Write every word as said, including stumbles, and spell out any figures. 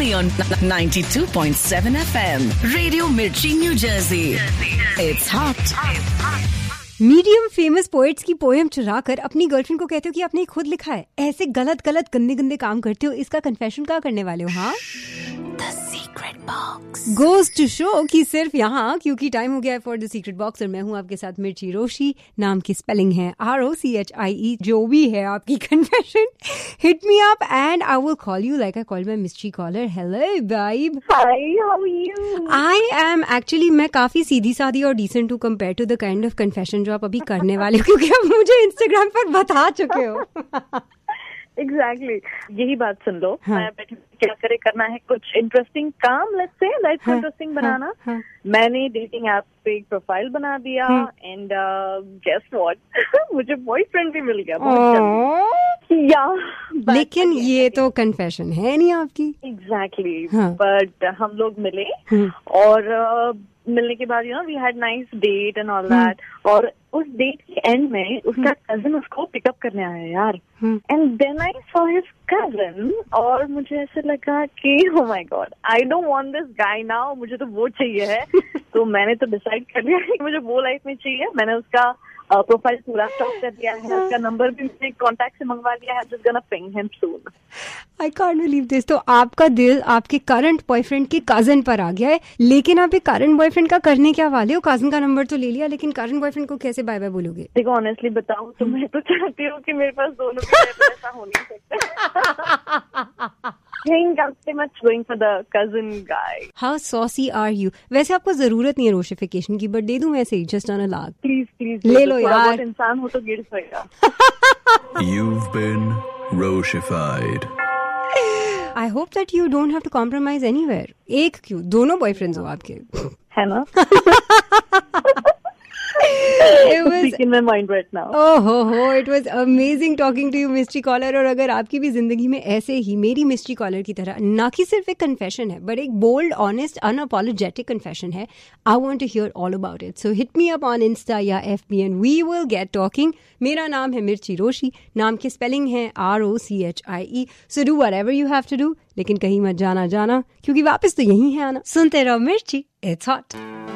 only on ninety-two point seven F M. Radio Mirchi, New Jersey. It's hot. Medium famous poets की poem चुरा कर अपनी girlfriend को कहते हो कि आपने खुद लिखा है। ऐसे गलत गलत गंदे गंदे काम करते हो, इसका कन्फेशन क्या करने वाले हो? हाँ, the secret box goes to show कि सिर्फ यहाँ, क्योंकि टाइम हो गया है फॉर द सीक्रेट बॉक्स और मैं हूँ आपके साथ मिर्ची रोशी। नाम की स्पेलिंग है R O C H I ई। जो भी है आपकी confession, hit me up and I will call you like I call my mystery collar. Hello vibe. Hi, how are you? I am actually, मैं काफी सीधी सादी और decent to compare to the kind of confession जो आप अभी करने वाले हो, क्योंकि आप मुझे इंस्टाग्राम पर बता चुके हो। Exactly exactly. यही बात सुन लो। हाँ. मैं बैठी क्या करे, करना है कुछ इंटरेस्टिंग काम, लेट्स से लाइफ को इंटरेस्टिंग बनाना। हाँ. हाँ. मैंने डेटिंग ऐप पे एक प्रोफाइल बना दिया एंड गेस व्हाट, मुझे बॉयफ्रेंड भी मिल गया बहुत जल्दी। या लेकिन ये तो कन्फेशन है नहीं आपकी। एग्जैक्टली, बट हम लोग मिले और uh, मिलने के बाद you know we had nice date and all that. और उस डेट के एंड में उसका कजिन उसको पिकअप करने आया यार, and then I saw his cousin और मुझे ऐसे लगा कि oh my God, I don't want this guy now, मुझे तो वो चाहिए है। तो मैंने तो डिसाइड कर लिया कि मुझे वो लाइफ में चाहिए। मैंने उसका प्रोफाइल uh, पूरा स्टॉक कर दिया है, उसका नंबर भी मैंने कॉन्टैक्ट से मंगवा लिया है। Just gonna ping him soon. I can't believe this. तो आपका दिल आपके करंट बॉयफ्रेंड के कजन पर आ गया है, लेकिन आप एक करंट बॉयफ्रेंड का करने क्या वाले हो? कजन का नंबर तो ले लिया, लेकिन करंट बॉयफ्रेंड को कैसे बाय बाय बोलोगे? देखो ऑनेस्टली बताऊं तो मैं तो चाहती हूँ कि मेरे पास दोनों के लिए ऐसा हो नहीं सकता। think I'm pretty much going for the cousin guy. How saucy are you? वैसे आपको जरूरत नहीं है रोशिफिकेशन की, बट दे दूं वैसे ही, just on a lark. Please, please. ले लो यार. बहुत इंसान हो तो गिर होएगा. You've been roshified. I hope that you don't have to compromise anywhere. एक क्यों, दोनों बॉयफ्रेंड्स हो आपके. है ना? It was in my mind right now. Oh ho ho! It was amazing talking to you, mystery caller. और अगर आपकी भी जिंदगी में ऐसे ही मेरी mystery caller की तरह ना कि सिर्फ एक confession है, but एक bold, honest, unapologetic confession है, I want to hear all about it. So hit me up on Insta या F B and we will get talking. मेरा नाम है मिर्ची रोशी, नाम की स्पेलिंग है R O C H I E. So do whatever you have to do, लेकिन कहीं मत जाना जाना, क्योंकि वापस तो यही है आना। सुनते रहो मिर्ची, it's hot.